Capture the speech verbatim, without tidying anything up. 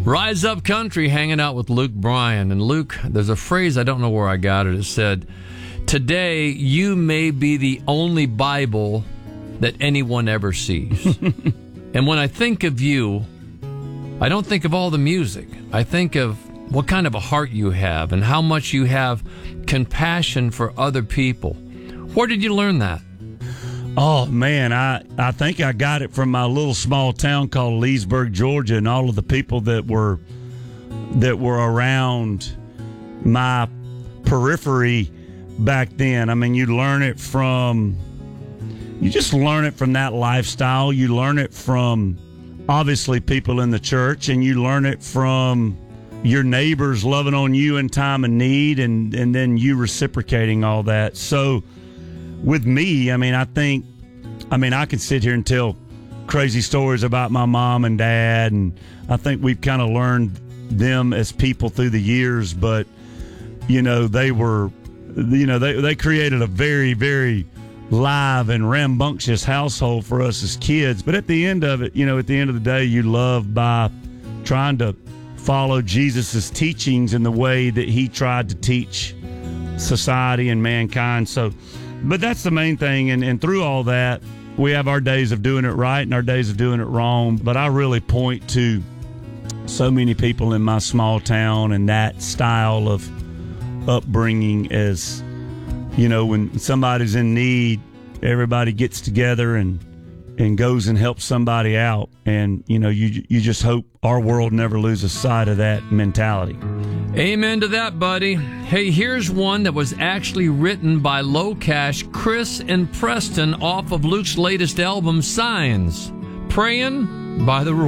Rise Up Country, hanging out with Luke Bryan. And Luke, there's a phrase, I don't know where I got it. It said, today you may be the only Bible that anyone ever sees. And when I think of you, I don't think of all the music. I think of what kind of a heart you have and how much you have compassion for other people. Where did you learn that? Oh, man, I, I think I got it from my little small town called Leesburg, Georgia, and all of the people that were that were around my periphery back then. I mean, you learn it from, you just learn it from that lifestyle. You learn it from, obviously, people in the church, and you learn it from your neighbors loving on you in time of need, and, and then you reciprocating all that. So, with me, I mean, I think, I mean, I can sit here and tell crazy stories about my mom and dad, and I think we've kind of learned them as people through the years, but, you know, they were, you know, they, they created a very, very live and rambunctious household for us as kids. But at the end of it, you know, at the end of the day, you love by trying to follow Jesus's teachings in the way that he tried to teach society and mankind. So, but that's the main thing, and, and through all that, we have our days of doing it right and our days of doing it wrong, but I really point to so many people in my small town and that style of upbringing as, you know, when somebody's in need, everybody gets together and and goes and helps somebody out, and, you know, you you just hope our world never loses sight of that mentality. Amen to that, buddy. Hey, here's one that was actually written by Low Cash, Chris and Preston off of Luke's latest album, Signs. Praying by the